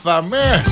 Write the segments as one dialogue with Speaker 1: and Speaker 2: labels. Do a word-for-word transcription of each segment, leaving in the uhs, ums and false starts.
Speaker 1: θα με.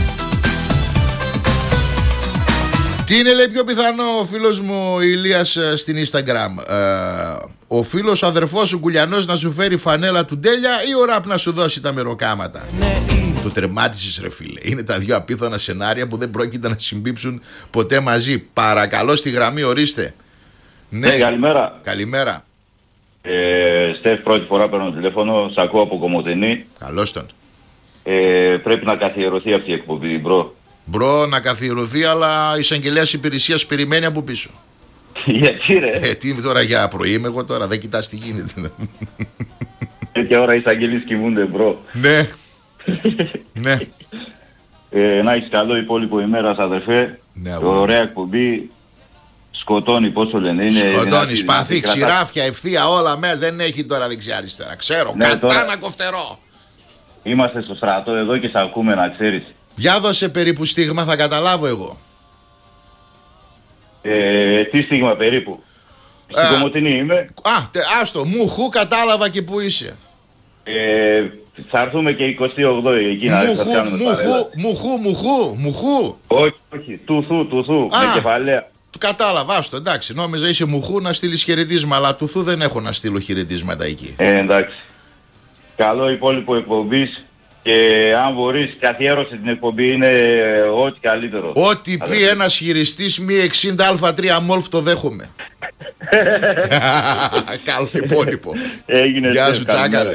Speaker 1: Τι είναι, λέει, πιο πιθανό, ο φίλος μου ο Ηλίας στην Instagram, ε, ο φίλος ο αδερφός σου Κουλιανός να σου φέρει φανέλα του Ντέλια ή ο Ραπ να σου δώσει τα μεροκάματα? Ναι. Το τερμάτισες, ρε φίλε. Είναι τα δύο απίθανα σενάρια που δεν πρόκειται να συμπίψουν ποτέ μαζί. Παρακαλώ, στη γραμμή, ορίστε.
Speaker 2: Ναι, hey, καλημέρα.
Speaker 1: Καλημέρα.
Speaker 2: Ε, Στεφ, πρώτη φορά παίρνω τηλέφωνο, σ' ακούω από Κομοτηνή.
Speaker 1: Καλώς τον.
Speaker 2: Ε, πρέπει να καθιερωθεί αυτή η εκπομπή, μπρο.
Speaker 1: Μπρο, να καθιερωθεί, αλλά η εισαγγελέας υπηρεσίας περιμένει από πίσω.
Speaker 2: Γιατί, ρε?
Speaker 1: Ε, τι είναι τώρα, για πρωί είμαι εγώ τώρα, δεν κοιτάς τι γίνεται.
Speaker 2: Τέτοια ώρα οι εισαγγελείς κοιμούνται, μπρο.
Speaker 1: Ναι. Ναι.
Speaker 2: Ε, να έχεις καλό υπόλοιπο ημέρας, αδερφέ.
Speaker 1: Ναι,
Speaker 2: ωραία εκπομπή. Σκοτώνει, πόσο λένε. Είναι
Speaker 1: σκοτώνει, σπαθί, ξηράφια, ευθεία, όλα μέσα. Δεν έχει τώρα δεξιά-αριστερά. Ξέρω, ναι, κατάνα τώρα... κοφτερό.
Speaker 2: Είμαστε στο στρατό εδώ και σ' ακούμε, να ξέρεις.
Speaker 1: Για δώσε περίπου στίγμα, θα καταλάβω εγώ.
Speaker 2: Ε, τι στίγμα περίπου? Στην ε, Κομοτηνή είμαι.
Speaker 1: Α, τε, άστο, μουχού, κατάλαβα και που είσαι.
Speaker 2: Ε, θα έρθουμε και εικοστή όγδοη εκεί να κάνουμε
Speaker 1: μουχού, μουχού, μουχού, μουχού.
Speaker 2: Όχι, όχι, τουθού, τουθού, με κεφαλαία.
Speaker 1: Κατάλαβα, άστο, εντάξει, νόμιζα είσαι μουχού να στείλεις χαιρετίσμα, αλλά τουθού δεν έχω να στείλω χαιρετίσματα εκεί.
Speaker 2: Ε, εντάξει. Καλό υπόλοιπο εκπομπής. Και αν μπορείς, καθιέρωσε την εκπομπή, είναι ό,τι καλύτερο.
Speaker 1: Ό,τι πει αδερφή. Ένας χειριστής μη εξήντα α τρία μολφ το δέχομαι. Καλό υπόλοιπο.
Speaker 2: Έγινε.
Speaker 1: Γεια σου, τσάκαλε.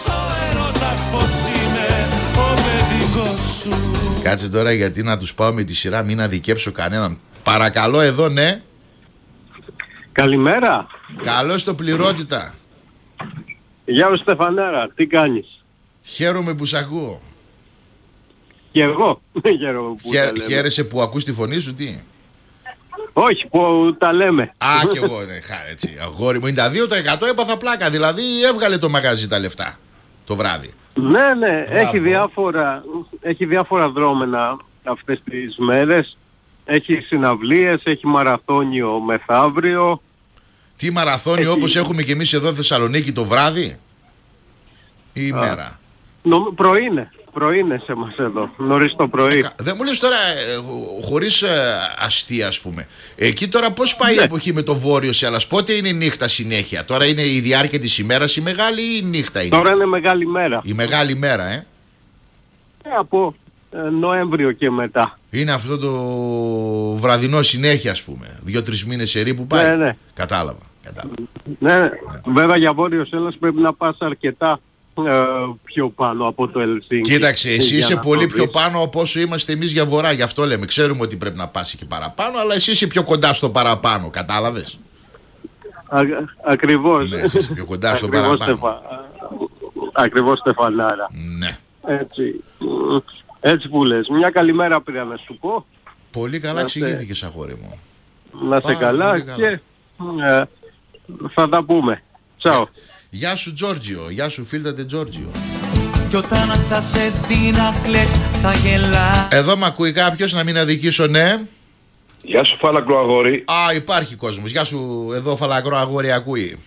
Speaker 1: Κάτσε τώρα, γιατί να τους πάω με τη σειρά, μην αδικέψω κανέναν. Παρακαλώ, εδώ, ναι.
Speaker 3: Καλημέρα.
Speaker 1: Καλώς το πληρότητα.
Speaker 3: Γεια σου, Στεφανέρα, τι κάνεις?
Speaker 1: Χαίρομαι που σ' ακούω.
Speaker 3: Και εγώ χαίρομαι που
Speaker 1: Χαίρ,
Speaker 3: τα λέμε.
Speaker 1: Χαίρεσαι που ακούς τη φωνή σου, τι?
Speaker 3: Όχι, που τα λέμε.
Speaker 1: Α, κι εγώ, ναι, χάρη, έτσι. Αγόρι μου, ενενήντα δύο τοις εκατό έπαθα πλάκα. Δηλαδή έβγαλε το μαγαζί τα λεφτά το βράδυ.
Speaker 3: Ναι, ναι, έχει διάφορα, έχει διάφορα δρόμενα αυτές τις μέρες. Έχει συναυλίες, έχει μαραθώνιο μεθαύριο.
Speaker 1: Τι μαραθώνιο, έχει... όπως έχουμε και εμείς εδώ Θεσσαλονίκη το βράδυ ή η μέρα?
Speaker 3: Νομ, πρωί είναι. Πρωί είναι σε μας εδώ, νωρίς το πρωί.
Speaker 1: Ε, δεν μου λες τώρα, ε, χωρίς ε, αστεία, ας πούμε. Εκεί τώρα πώς πάει, ναι, η εποχή με το βόρειο σε άλλας? Πότε είναι η νύχτα συνέχεια? Τώρα είναι η διάρκεια της ημέρας η μεγάλη ή η νύχτα είναι?
Speaker 3: Τώρα είναι μεγάλη μέρα.
Speaker 1: Η μεγάλη μέρα, ε.
Speaker 3: ε από ε, Νοέμβριο και μετά.
Speaker 1: Είναι αυτό το βραδινό συνέχεια, ας πούμε. Δύο-τρεις μήνες σερί που πάει.
Speaker 3: Ναι, ναι.
Speaker 1: Κατάλαβα. Κατάλαβα.
Speaker 3: Ναι, ναι, βέβαια για Βόρειος Έλλας πρέπει να πας αρκετά ε, πιο πάνω από το Ελσίνκι.
Speaker 1: Κοίταξε, εσύ είσαι πολύ πιο πάνω από όσο είμαστε εμείς για βορρά. Γι' αυτό λέμε. Ξέρουμε ότι πρέπει να πας εκεί παραπάνω, αλλά εσύ είσαι πιο κοντά στο παραπάνω. Κατάλαβες?
Speaker 3: Α, ακριβώς.
Speaker 1: Ναι, εσύ είσαι πιο κοντά στο παραπάνω.
Speaker 3: Στεφα... Ακριβώς, Στεφανάρα.
Speaker 1: Ναι.
Speaker 3: Έτσι. Έτσι που λες. Μια καλημέρα πήρα να σου πω.
Speaker 1: Πολύ καλά εξηγήθηκες, αγόρι μου.
Speaker 3: Να είστε καλά, καλά και ε, θα τα πούμε. Τσάου.
Speaker 1: Yeah. Γεια σου, Τζόρτζιο. Γεια σου, φίλτατε Τζόρτζιο.
Speaker 4: Κι όταν θα σε δει να κλαις θα γελά.
Speaker 1: Εδώ μ' ακούει κάποιος, να μην αδικήσω, ναι.
Speaker 5: Γεια σου, φαλακρό αγόρι.
Speaker 1: Α, υπάρχει κόσμος. Γεια σου, εδώ φαλακρό αγόρι ακούει.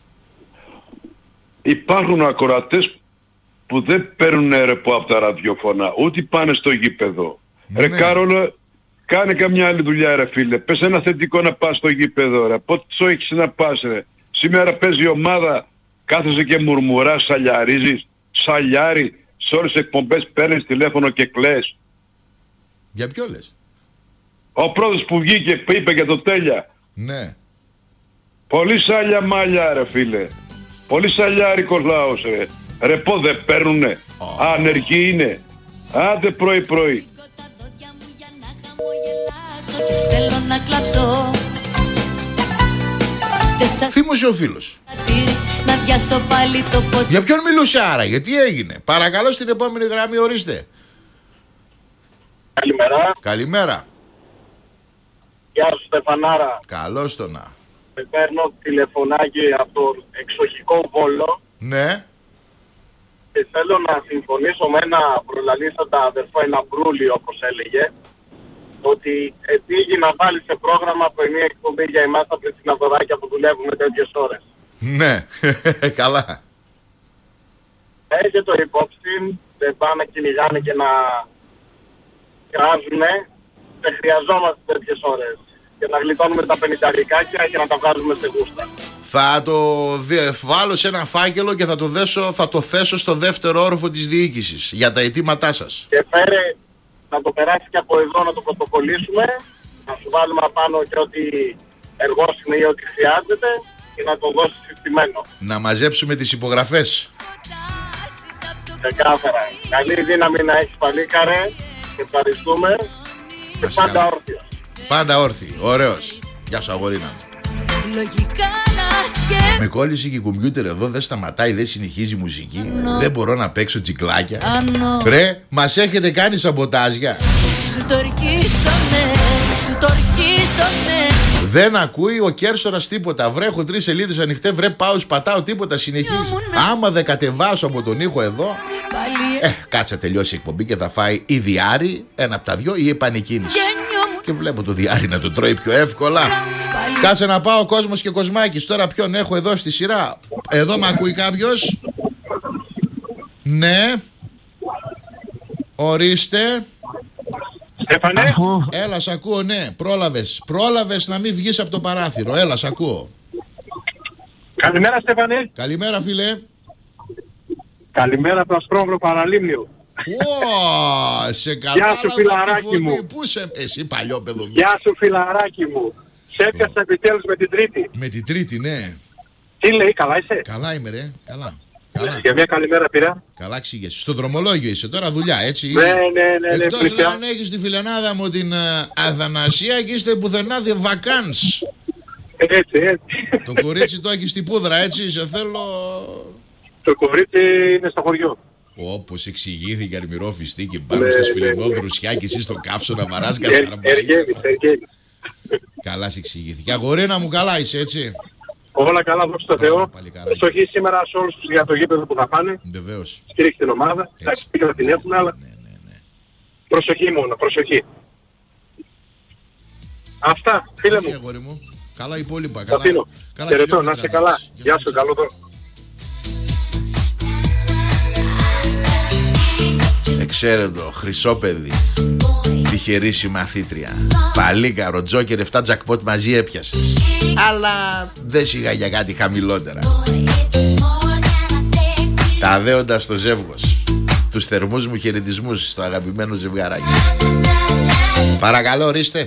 Speaker 5: Υπάρχουν ακροατές που δεν παίρνουν ρεπό από τα ραδιοφωνά, ούτε πάνε στο γήπεδο. Ναι. Ρε Κάρολο, κάνε καμιά άλλη δουλειά, ρε φίλε. Πες ένα θετικό να πας στο γήπεδο, ρε. Πότε το έχεις να πας, ρε? Σήμερα παίζει η ομάδα, κάθεσαι και μουρμουράς, σαλιαρίζεις, σαλιάρι, σε όλες τις εκπομπές παίρνεις τηλέφωνο και κλαις.
Speaker 1: Για ποιο λες?
Speaker 5: Ο πρώτος που βγήκε που είπε για το Τέλια.
Speaker 1: Ναι.
Speaker 5: Πολύ σάλια μάλια, ρε φίλε. Πολύ σαλιάρικος λαός, ρε. Ρεπό δεν παίρνουνε. Oh. Ανεργοί είναι. Άντε πρωί πρωί.
Speaker 1: Θύμωσε ο φίλος. Για ποιον μιλούσε άραγε, τι έγινε? Παρακαλώ, στην επόμενη γραμμή, ορίστε.
Speaker 6: Καλημέρα.
Speaker 1: Καλημέρα.
Speaker 6: Γεια σου, Στεφανάρα.
Speaker 1: Καλώς το να.
Speaker 6: Με παίρνω τηλεφωνάκι από το εξοχικό Βόλο.
Speaker 1: Ναι.
Speaker 6: Και θέλω να συμφωνήσω με ένα προλαλήσαντα αδερφό, ένα μπρούλι όπως έλεγε, ότι επήγει να βάλει σε πρόγραμμα από μια εκπομπή για εμάς τα πληθυναδωράκια που δουλεύουμε τέτοιες ώρες.
Speaker 1: Ναι, καλά.
Speaker 6: Έχετε το υπόψη, δεν πάνε να κυνηγάνε και να κράζουνε, δεν χρειαζόμαστε τέτοιες ώρες. Για να γλιτώνουμε τα πενηνταρικάκια και να τα βγάζουμε σε γούστα.
Speaker 1: Θα το βάλω σε ένα φάκελο και θα το, δέσω, θα το θέσω στο δεύτερο όροφο της διοίκησης για τα αιτήματά σας.
Speaker 6: Και φέρε να το περάσει και από εδώ να το πρωτοκολλήσουμε, να σου βάλουμε απάνω και ό,τι εργόσυνε ή ό,τι χρειάζεται και να το δώσεις συστημένο.
Speaker 1: Να μαζέψουμε τις υπογραφές.
Speaker 6: Ξεκάθαρα. Καλή δύναμη να έχεις παλίκαρε. Ευχαριστούμε. Και πάντα όρθιος.
Speaker 1: Πάντα όρθιοι. Ωραίος. Γεια σου αγορίνα. Με κόλλησε και η κομπιούτερ εδώ, δεν σταματάει, δεν συνεχίζει η μουσική. Δεν μπορώ να παίξω τσικλάκια. Ρε, μας έχετε κάνει σαμποτάζια.
Speaker 7: Σου το ορκίσουνε, σου το ορκίσουνε.
Speaker 1: Δεν ακούει ο Κέρσορας τίποτα. Βρε, έχω τρεις σελίδες ανοιχτές. Βρε, πάω, σπατάω τίποτα. Συνεχίζει. Άμα δεν κατεβάσω από τον ήχο εδώ. Ε, κάτσε τελειώσει η εκπομπή και θα φάει ή διάρρη, ένα από τα δυο, ή επανεκκίνηση. Και βλέπω το διάρρη να το τρώει πιο εύκολα. Κάτσε να πάω Κόσμος και Κοσμάκης. Τώρα ποιον έχω εδώ στη σειρά? Εδώ με ακούει κάποιος? Ναι. Ορίστε.
Speaker 6: Στέφανε.
Speaker 1: Έλα, σ' ακούω, ναι. Πρόλαβες. Πρόλαβες να μην βγεις από το παράθυρο. Έλα, σ' ακούω.
Speaker 6: Καλημέρα Στέφανε.
Speaker 1: Καλημέρα, φίλε.
Speaker 6: Καλημέρα από το Ασπρόμαυρο Παραλίμνιο.
Speaker 1: Ω, σε κατάλαβα.
Speaker 6: Γεια σου, φιλαράκι μου.
Speaker 1: Πού σε... Εσύ παλιό παιδό.
Speaker 6: Γεια σου φιλαράκι μου. Σε έπιασα επιτέλους με την Τρίτη.
Speaker 1: Με την Τρίτη, ναι.
Speaker 6: Τι λέει, καλά είσαι?
Speaker 1: Καλά είμαι, ρε. Καλά. Καλά.
Speaker 6: Για μια καλημέρα πήρα.
Speaker 1: Καλά ξηγέσαι. Στο δρομολόγιο είσαι τώρα, δουλειά, έτσι.
Speaker 6: Ναι, ναι, ναι. ναι
Speaker 1: Εκτός λέει, αν έχεις τη φιλενάδα μου την uh, Αθανασία και είστε πουθενά δε βακάνς.
Speaker 6: Έτσι, έτσι.
Speaker 1: Το κορίτσι το έχεις στην πούδρα, έτσι. Σε θέλω.
Speaker 6: Το κορίτσι είναι στο χωριό.
Speaker 1: Όπως εξηγήθηκε αρμυρό φιστί και πάνω ναι, στις φιλενόδρουσιά και εσύ στο κάψο να βαράς
Speaker 6: καστραμπάκια. Εργεύεις, εργεύεις.
Speaker 1: Καλά σε εξηγήθηκε. Αγορίνα μου, καλά είσαι, έτσι.
Speaker 6: Όλα καλά, δόξα τω Θεώ. Στοχή σήμερα σε όλους τους για το γήπεδο που θα πάνε.
Speaker 1: Βεβαίως.
Speaker 6: Στηρίξει την ομάδα. Εντάξει, πήγα να την έχουμε, αλλά
Speaker 1: ναι, ναι, ναι.
Speaker 6: προσοχή μόνο, προσοχή. Αυτά, φίλε μου.
Speaker 1: Αγόρι μου. Καλά υπόλοιπα.
Speaker 6: Θα αφήνω. Χαιρετώ, να είστε καλά. Γεια σου, καλό δρόμο.
Speaker 1: Εξαίρετο, χρυσό παιδί. Τυχερή συμμαθήτρια. Παλίκαρο, τζόκερ, εφτά τζακπότ μαζί έπιασες. Αλλά δεν σιγά για κάτι χαμηλότερα. Τα δέοντα στο ζεύγος. Τους θερμούς μου χαιρετισμούς στο αγαπημένο ζευγαράκι. Παρακαλώ, ορίστε.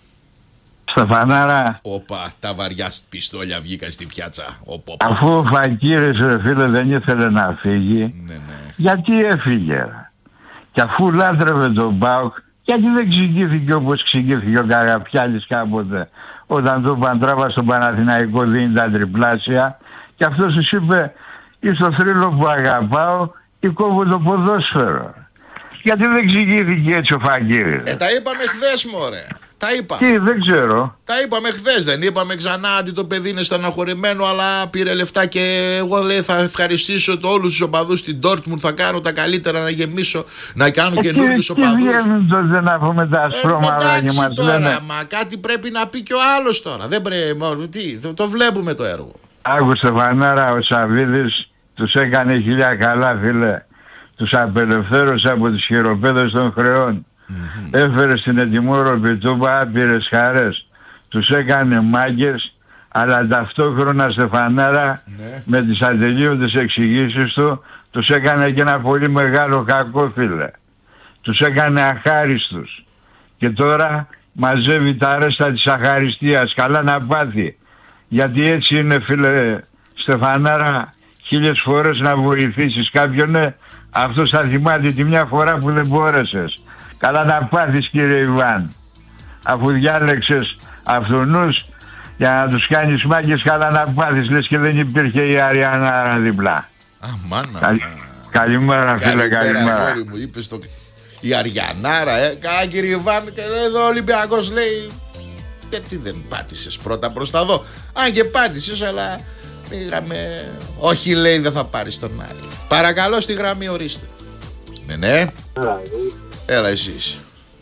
Speaker 8: Στεφανάρα.
Speaker 1: Όπα, τα βαριά πιστόλια βγήκαν στην πιάτσα. Οπα,
Speaker 8: αφού ο Φακύρης, ρε φίλε, δεν ήθελε να φύγει,
Speaker 1: ναι, ναι.
Speaker 8: γιατί έφυγε? Και αφού λάτρευε τον ΠΑΟΚ, γιατί δεν εξηγήθηκε όπως εξηγήθηκε ο Καραπιάλης κάποτε, όταν το Παντράβα στον Παναθηναϊκό δίνει τα τριπλάσια, και αυτός τους είπε, ή στο θρύλο που αγαπάω ή κόβω το ποδόσφαιρο. Γιατί δεν εξηγήθηκε έτσι ο Φακύρης?
Speaker 1: Ε, τα είπαμε χθες, μωρέ. Τα είπα.
Speaker 8: Τι, δεν ξέρω.
Speaker 1: Τα είπαμε χθες, δεν είπαμε ξανά ότι το παιδί είναι στεναχωρημένο, αλλά πήρε λεφτά και εγώ λέει θα ευχαριστήσω το, όλους τους οπαδούς στην Ντόρτμουντ, θα κάνω τα καλύτερα να γεμίσω, να κάνω
Speaker 8: ε,
Speaker 1: καινούριους οπαδούς.
Speaker 8: Τι βγαίνουν τότε να πούμε τα ασπρόμαυρα και μας
Speaker 1: τώρα,
Speaker 8: λένε.
Speaker 1: Μα κάτι πρέπει να πει και ο άλλος τώρα. Δεν πρέπει, τι, το, το βλέπουμε το έργο.
Speaker 8: Άκουσε Φανάρα, ο Σαββίδης τους έκανε χιλιά καλά, φίλε. Τους απελευθέρωσε από τις χειροπέδες των χρεών. Mm-hmm. Έφερε στην Ετοιμόρο Πιτούμπα άπειρες χαρές. Τους έκανε μάγκες, αλλά ταυτόχρονα Στεφανάρα ναι. με τις ατελείωτες εξηγήσεις του τους έκανε και ένα πολύ μεγάλο κακό, φίλε. Τους έκανε αχάριστους. Και τώρα μαζεύει τα αρέστα της αχαριστίας. Καλά να πάθει. Γιατί έτσι είναι, φίλε Στεφανάρα, χίλιες φορές να βοηθήσεις κάποιον, ναι, αυτός θα θυμάται τη μια φορά που δεν μπόρεσες. Καλά να πάθεις, κύριε Ιβάν. Αφού διάλεξες αυτονούς για να τους κάνεις μάγκες, καλά να πάθεις. Λες και δεν υπήρχε η Αριανάρα διπλά.
Speaker 1: Αμάνα.
Speaker 8: Καλη... Καλημέρα, φίλε, καλημέρα.
Speaker 1: Καλημέρα, μου είπες το... Η Αριανάρα, ε. Καλά, κύριε Ιβάν. Και εδώ ο Ολυμπιακός λέει... Γιατί δεν πάτησες πρώτα προς τα δω? Αν και πάτησες, αλλά... Πήγαμε... Όχι, λέει, δεν θα πάρεις τον άλλο. Παρακαλώ, στη γραμμή, ορίστε. Ναι, ναι. Έλα εσείς.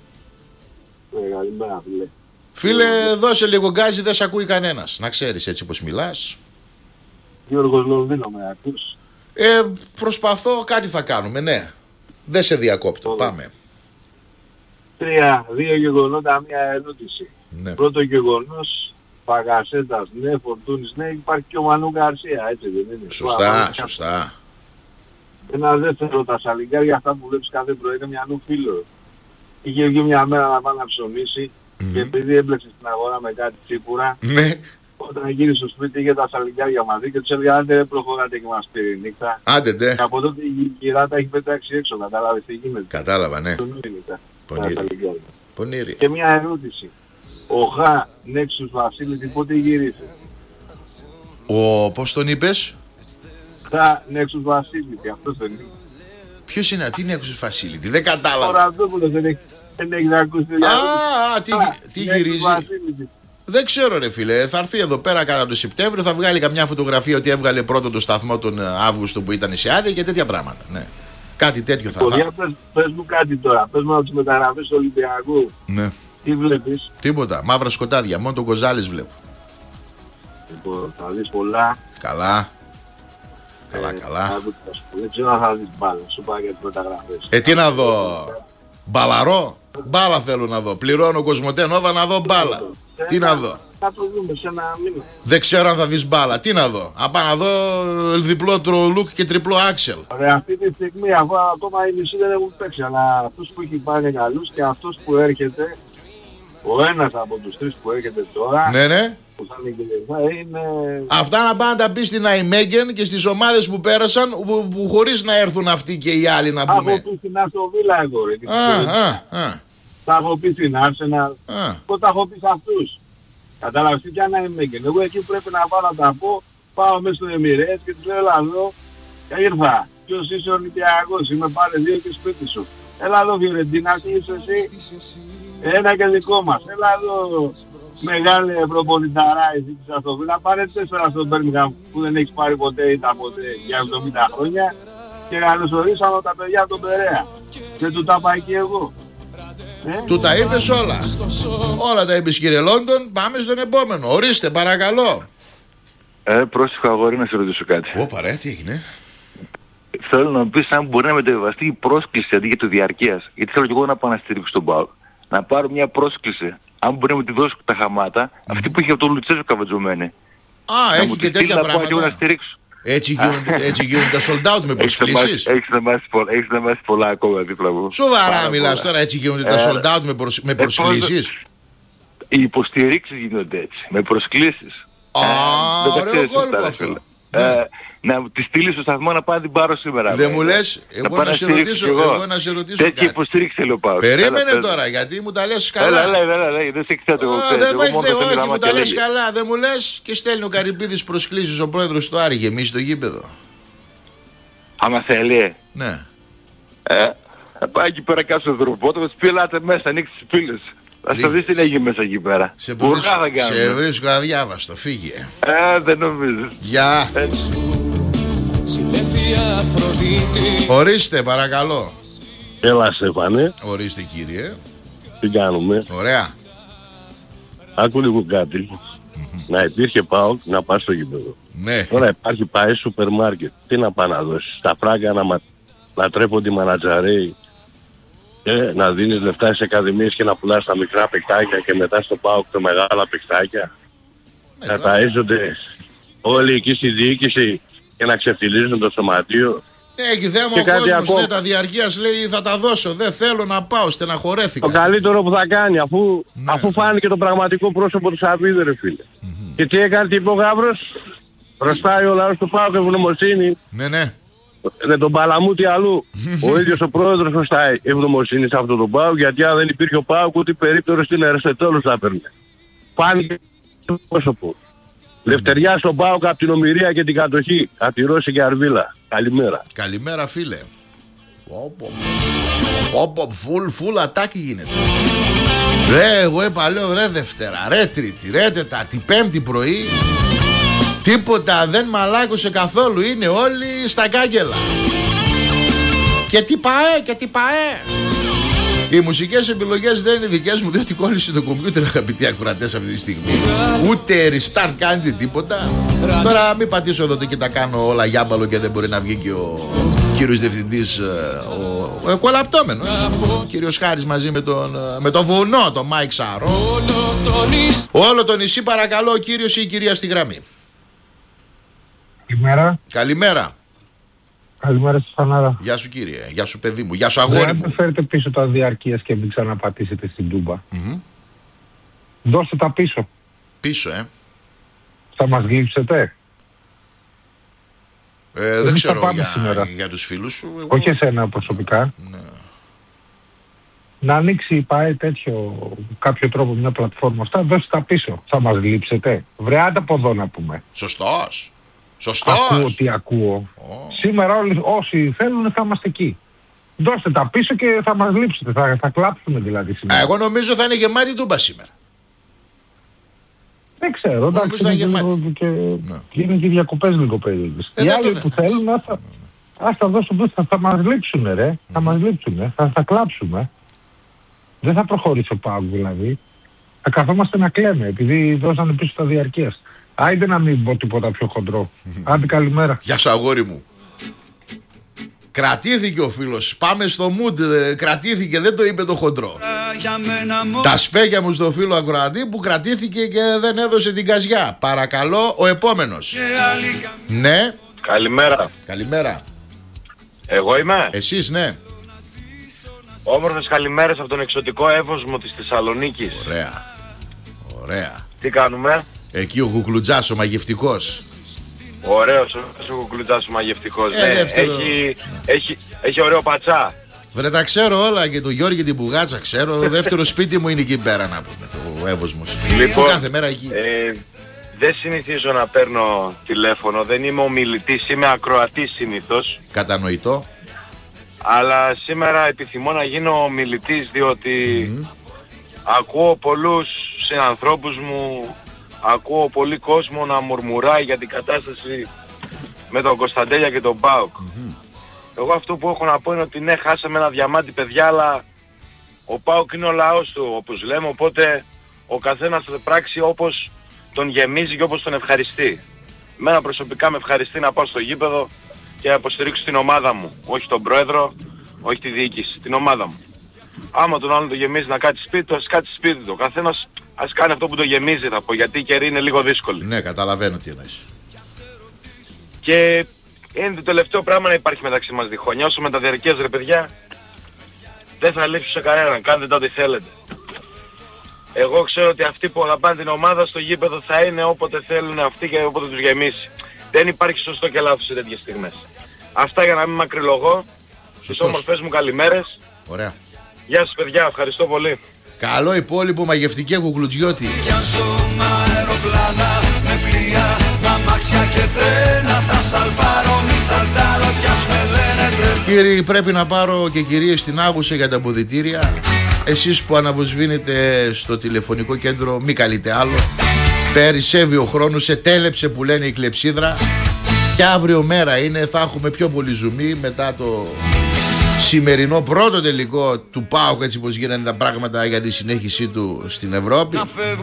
Speaker 6: Ε, καλημέρα, φίλε.
Speaker 1: Φίλε, δώσε λίγο γκάζι, δεν σε ακούει κανένας. Να ξέρεις έτσι πως μιλάς.
Speaker 6: Γιώργος Λονδίνο, με ακούς?
Speaker 1: Ε, προσπαθώ, κάτι θα κάνουμε, ναι. Δεν σε διακόπτω,
Speaker 6: Ωραία.
Speaker 1: Πάμε.
Speaker 9: Τρία, δύο γεγονότα, μία ερώτηση.
Speaker 1: Ναι.
Speaker 9: Πρώτο γεγονός, Παγασέτας, ναι, Φορτούνης, ναι, υπάρχει και ο Μανού Γκαρσία, έτσι δεν είναι?
Speaker 1: Σωστά, σωστά.
Speaker 9: Ένα δεύτερο, τα σαλιγκάρια αυτά που βλέπεις κάθε πρωί είναι μια νου φίλο. Είχε βγει μια μέρα να πάει να ψωνίσει mm-hmm. και επειδή έμπλεξε στην αγορά με κάτι τσίπουρα,
Speaker 1: ναι.
Speaker 9: όταν γύρισε στο σπίτι είχε τα σαλιγκάρια μαζί και τους έλεγε άντε δεν προχωράτε και μας πήρε η νύχτα.
Speaker 1: Άντε ντε.
Speaker 9: Και από τότε η κυράτα έχει πετάξει έξω, κατάλαβες τι γίνεται.
Speaker 1: Κατάλαβα, ναι.
Speaker 9: Πονήρι.
Speaker 1: Πονήρι.
Speaker 9: Και μια ερώτηση. Ο Χα Νέξους Βασίλη πότε γύρισε?
Speaker 1: Ο, πώς τον είπες?
Speaker 9: Χα Νέξους Βασίλη, αυτός δεν είναι?
Speaker 1: Ποιος είναι, τι είναι Nexus Facility, δεν κατάλαβα.
Speaker 9: Ο Ραντόπουλος δεν έχει, δεν έχει ακούσει.
Speaker 1: Α, τι, τι γυρίζει. Δεν ξέρω ρε φίλε, θα έρθει εδώ πέρα κατά το Σεπτέμβριο, θα βγάλει καμιά φωτογραφία ότι έβγαλε πρώτο το σταθμό τον Αύγουστο που ήταν σε άδεια και τέτοια πράγματα. Ναι. Κάτι τέτοιο θα
Speaker 9: θα. Πες, πες μου κάτι τώρα, πες μου να τους μεταγραφείς του Ολυμπιακού.
Speaker 1: Ναι.
Speaker 9: Τι βλέπεις?
Speaker 1: Τίποτα, μαύρα σκοτάδια, μόνο τον Γκοζάλες βλέπω.
Speaker 9: Λοιπόν, θα δεις πολλά.
Speaker 1: Καλά. Καλά, ε, καλά.
Speaker 9: Δεν ξέρω αν θα δεις μπάλα, σου πάω για τις μεταγραφές.
Speaker 1: Ε, τι να δω, μπαλαρό, μπάλα θέλω να δω. Πληρώνω Κοσμοτέ Νόβα να δω μπάλα. Τι να δω.
Speaker 9: Θα το δούμε σε ένα μήνα.
Speaker 1: Δεν ξέρω αν θα δεις μπάλα, τι να δω. Απά να δω διπλό τρολούκ και τριπλό άξελ.
Speaker 9: Ωραία, αυτή τη στιγμή αφού ακόμα οι μισοί δεν έχουν παίξει, αλλά αυτούς που έχει πάει είναι καλούς και αυτός που έρχεται, ο ένας από τους τρεις που έρχεται τώρα.
Speaker 1: Ναι, ναι.
Speaker 9: Είναι...
Speaker 1: Αυτά να πάνε να τα πει στην Αϊμέγγεν και στις ομάδες που πέρασαν που, που χωρίς να έρθουν αυτοί και οι άλλοι να πούμε.
Speaker 9: Θα έχω πει στην Αστοβίλα εγώ ρε.
Speaker 1: Α, α, α.
Speaker 9: Θα έχω πει στην Άρσενα. Πότε θα έχω πει σε αυτούς. Καταλαβαίνεις τι κάνει Αϊμέγγεν. Εγώ εκεί πρέπει να πάω να τα πω. Πάω μέσα στο Εμιρές και τους λέω έλα εδώ. Ήρθα. Ποιος είσαι ο Ολυμπιακός? Είμαι πάρε δύο και σπίτι σου. Έλα εδώ Φιωρεντίνα, τι είσαι εσύ? Ένα και δικό μας. Έλα εδώ. Μεγάλη προπονηταρά εσύ της Αστοβίλα, πάρε τέσσερα στον Μπέρμιγχαμ που δεν έχεις πάρει ποτέ, ήταν ποτέ για εβδομήντα χρόνια και καλωσορίσαμε τα παιδιά από τον Περέα. Δεν του τα είπα εκεί εγώ. Ε?
Speaker 1: Του τα είπες όλα. Όλα τα είπες κύριε Λόντον, πάμε στον επόμενο. Ορίστε παρακαλώ.
Speaker 10: Ε, πρόσεχα αγόρι να σε ρωτήσω κάτι.
Speaker 1: Ωπα ρε, τι έγινε?
Speaker 10: Θέλω να μου πεις αν μπορεί να μεταβιβαστεί η πρόσκληση αντί για το διαρκείας. Γιατί θέλω και εγώ να πάω να στηρίξω τον ΠΑΟΚ. Να πάρω μια πρόσκληση. Αν μπορεί να μου τη δώσει τα χαμάτα, mm. αυτή που είχε από τον Λουτσέζο καβατζωμένη.
Speaker 1: Α, να έχει και τέτοια πράγματα.
Speaker 10: Να στηρίξω.
Speaker 1: Έτσι γίνονται, έτσι γίνονται τα sold out με προσκλήσεις.
Speaker 10: Έχεις να μάθεις πολλά, πολλά ακόμα δίπλα μου.
Speaker 1: Σοβαρά μιλάς τώρα, έτσι γίνονται τα sold out με, προσ, με προσκλήσεις.
Speaker 10: Οι υποστηρίξεις γίνονται έτσι, με προσκλήσεις.
Speaker 1: Α, ωραίο κόλπο αυτό.
Speaker 10: Να τη στείλει στο σταθμό να πάει να την πάρω σήμερα.
Speaker 1: Δεν μου λες, εγώ να σε ρωτήσω, εγώ να σε ρωτήσω κάτι.
Speaker 10: Τέτοια υποστήριξη θέλω πάω.
Speaker 1: Περίμενε τώρα, γιατί μου τα λες καλά.
Speaker 10: Έλα, έλα, έλα, δεν σε εκθέτω εγώ.
Speaker 1: Δεν με εκθέτω, όχι, μου τα λες καλά. Δεν μου λες και στέλνει ο Καρυπίδης προσκλήσεις ο πρόεδρος του Άρη, γεμίσει το γήπεδο.
Speaker 10: Άμα θέλει.
Speaker 1: Ναι.
Speaker 10: Ε, θα πάει εκεί πέρα κάτω στον δρόμο, θα πει ελάτε μέσα, ανοίξει τις πύλες. Θα το δεις τι λέγει μέσα εκεί πέρα.
Speaker 1: Σε, βρίσκω, σε βρίσκω αδιάβαστο, φύγε.
Speaker 10: Ε, δεν νομίζεις.
Speaker 1: Γεια. Ορίστε παρακαλώ.
Speaker 11: Έλα Στέφανε.
Speaker 1: Ορίστε κύριε.
Speaker 11: Τι κάνουμε?
Speaker 1: Ωραία.
Speaker 11: Άκου λίγο κάτι. Mm-hmm. Να υπήρχε ΠΑΟΚ να πας στο γήπεδο.
Speaker 1: Ναι.
Speaker 11: Τώρα υπάρχει πάει σούπερ μάρκετ. Τι να πάει να δώσεις? Τα φράγκα να, μα... να τρέπονται οι μανατζαρέοι. Ε, να δίνεις λεφτά στις ακαδημίες και να πουλάς τα μικρά παικτάκια και μετά στο ΠΑΟΚ τα μεγάλα παικτάκια. Ε, να τα έζονται όλοι εκεί στη διοίκηση και να ξεφτιλίζουν το σωματείο.
Speaker 1: Έχει θέμα ο κόσμος, λέει, τα διαρκείας λέει θα τα δώσω, δεν θέλω να πάω, στεναχωρέθηκα.
Speaker 11: Το καλύτερο που θα κάνει αφού, ναι. αφού φάνηκε το πραγματικό πρόσωπο του Σαββίδη ρε φίλε. Mm-hmm. Και τι έκανε τι είπε ο Γαύρος? Χρωστάει ο λαός του ΠΑΟΚ ευγνωμοσύνη.
Speaker 1: Ναι, ναι.
Speaker 11: Με τον Παλαμούτη αλλού. Ο ίδιος ο πρόεδρος χρωστάει ευγνωμοσύνη σε αυτόν τον ΠΑΟΚ, γιατί αν δεν υπήρχε ο ΠΑΟΚ ούτε περίπτωση στην Αριστοτέλους θα έπαιρνε. Φάνηκε το πρόσωπο. Λευτεριά στον ΠΑΟΚ από την Ομηρία και την κατοχή. Από τη Ρώση και Αρβίλα. Καλημέρα.
Speaker 1: Καλημέρα φίλε. Πόπο, φουλ, φουλ ατάκι γίνεται. Ρε, εγώ είπα λέω ρε Δευτέρα, ρε Τρίτη, ρε Τετάρτη, Πέμπτη πρωί. Τίποτα δεν μαλάκωσε καθόλου. Είναι όλοι στα κάγκελα. Και τι παέ, και τι παέ. Οι μουσικές επιλογές δεν είναι δικές μου, διότι κόλλησε το κομπιούτερ, αγαπητοί ακροατές, αυτή τη στιγμή. Ούτε restart κάνετε τίποτα. Τώρα μην πατήσω εδώ και τα κάνω όλα γιάμπαλο και δεν μπορεί να βγει και ο κύριος διευθυντής, ο, ο εκολαπτώμενος, ο κύριος Χάρης μαζί με τον, με τον βουνό, τον Μάικ Σάρο. Όλο το νησί, παρακαλώ, ο κύριος ή η κυρία στη γραμμή.
Speaker 12: Καλημέρα.
Speaker 1: Καλημέρα.
Speaker 12: Καλημέρα στη Φανάρα.
Speaker 1: Γεια σου κύριε, γεια σου παιδί μου, γεια σου αγόρι μου.
Speaker 12: Δεν φέρετε πίσω τα διαρκείας και μην ξαναπατήσετε στην Τούμπα. Mm-hmm. Δώστε τα πίσω.
Speaker 1: Πίσω, ε.
Speaker 12: Θα μας γλύψετε.
Speaker 1: Ε, δεν ξέρω για, για τους φίλους σου. Εγώ...
Speaker 12: Όχι εσένα προσωπικά. Ναι. Να ανοίξει η ΠΑΕ τέτοιο, κάποιο τρόπο, μια πλατφόρμα αυτά, δώστε τα πίσω. Θα μας γλύψετε. Βρεάτε από εδώ να πούμε.
Speaker 1: Σωστός. Σωστός.
Speaker 12: Ακούω τι ακούω. Oh. Σήμερα όλοι όσοι θέλουν θα είμαστε εκεί. Δώστε τα πίσω και θα μας λείψετε. Θα, θα κλάψουμε δηλαδή σήμερα.
Speaker 1: Εγώ νομίζω θα είναι γεμάτη Τούμπα σήμερα.
Speaker 12: Δεν ξέρω. Εντάξει, είναι και, και, ναι. και είναι και διακοπές λίγο περίεργες. Οι άλλοι που θέλουν θα, ας τα δώσουν, θα, θα μας λείψουν ρε. Mm. Θα μας λείψουν. Θα, θα κλάψουμε. Δεν θα προχωρήσει ο ΠΑΟΚ δηλαδή. Θα καθόμαστε να κλαίμε επειδή δώσανε πίσω τα διαρκείας. Άιντε να μην πω τίποτα πιο χοντρό. Άντε καλημέρα.
Speaker 1: Γεια σου αγόρι μου. Κρατήθηκε ο φίλος. Πάμε στο mood. Κρατήθηκε, δεν το είπε το χοντρό. Τα σπέκια μου στο φίλο ακροατή που κρατήθηκε και δεν έδωσε την καζιά. Παρακαλώ, ο επόμενος. Ναι.
Speaker 13: Καλημέρα.
Speaker 1: Καλημέρα.
Speaker 13: Εγώ είμαι.
Speaker 1: Εσείς, ναι.
Speaker 13: Όμορφες καλημέρες από τον εξωτικό Εύωσμο της Θεσσαλονίκης.
Speaker 1: Ωραία. Ωραία.
Speaker 13: Τι κάνουμε?
Speaker 1: Εκεί ο Κουκλουτζάς ο μαγευτικός.
Speaker 13: Ωραίος ο Κουκλουτζάς ο μαγευτικός.
Speaker 1: Ε,
Speaker 13: ναι.
Speaker 1: δεύτερο...
Speaker 13: έχει, έχει, έχει ωραίο πατσά.
Speaker 1: Βρε τα ξέρω όλα και τον Γιώργη την Πουγάτσα ξέρω. Δεύτερο σπίτι μου είναι εκεί πέρα να πούμε. Το Εύωσμος.
Speaker 13: Λοιπόν,
Speaker 1: κάθε μέρα εκεί.
Speaker 13: Ε, δεν συνηθίζω να παίρνω τηλέφωνο. Δεν είμαι ομιλητής, είμαι ακροατής συνήθως.
Speaker 1: Κατανοητό.
Speaker 13: Αλλά σήμερα επιθυμώ να γίνω ομιλητής διότι mm. ακούω πολλούς συνανθρώπους μου, ακούω πολύ κόσμο να μουρμουράει για την κατάσταση με τον Κωνσταντέλια και τον ΠΑΟΚ. Mm-hmm. Εγώ αυτό που έχω να πω είναι ότι ναι, χάσαμε ένα διαμάντι παιδιά, αλλά ο ΠΑΟΚ είναι ο λαός του όπως λέμε, οπότε ο καθένας θα πράξει όπως τον γεμίζει και όπως τον ευχαριστεί. Εμένα προσωπικά με ευχαριστεί να πάω στο γήπεδο και να υποστηρίξω την ομάδα μου, όχι τον πρόεδρο, όχι τη διοίκηση, την ομάδα μου. Άμα τον άλλον το γεμίζει να κάτσει σπίτι του, ας κάτσει σπίτι του. Ο καθένας ας κάνει αυτό που το γεμίζει, θα πω, γιατί η καιρή είναι λίγο δύσκολη.
Speaker 1: Ναι, καταλαβαίνω τι εννοείς.
Speaker 13: Και είναι το τελευταίο πράγμα να υπάρχει μεταξύ μας διχόνια. Όσο με τα διαρκείας ρε παιδιά, δεν θα λείψει σε κανέναν, κάντε το ό,τι θέλετε. Εγώ ξέρω ότι αυτοί που αγαπάνε την ομάδα στο γήπεδο θα είναι όποτε θέλουν αυτοί και όποτε τους γεμίσει. Δεν υπάρχει σωστό και λάθος σε τέτοιες στιγμές. Αυτά για να μην μακρυλογώ. Τις όμορφες μου καλημέρες.
Speaker 1: Ωραία.
Speaker 13: Γεια σας παιδιά, ευχαριστώ πολύ.
Speaker 1: Καλό υπόλοιπο μαγευτική Κουκλουτζιώτη. Κύριοι, πρέπει να πάρω και κυρίες την άγουσα για τα αποδυτήρια. Εσείς που αναβοσβήνετε στο τηλεφωνικό κέντρο, μη καλείτε άλλο. Περισσεύει ο χρόνος, σε τέλεψε που λένε η κλεψίδρα. Και αύριο μέρα είναι, θα έχουμε πιο πολύ ζουμί μετά το σημερινό πρώτο τελικό του ΠΑΟΚ, έτσι πως γίνανε τα πράγματα για τη συνέχιση του στην Ευρώπη.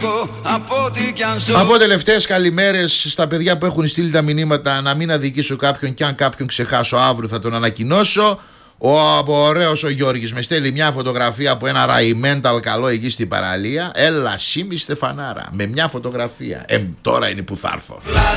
Speaker 1: Από τελευταίες καλημέρες στα παιδιά που έχουν στείλει τα μηνύματα, να μην αδικήσω κάποιον και αν κάποιον ξεχάσω αύριο θα τον ανακοινώσω. Ο ωραίος ο Γιώργης με στέλνει μια φωτογραφία από ένα ραϊμένταλ καλό εκεί στην παραλία. Έλα Σίμη Στεφανάρα με μια φωτογραφία. Ε, τώρα είναι που θα έρθω.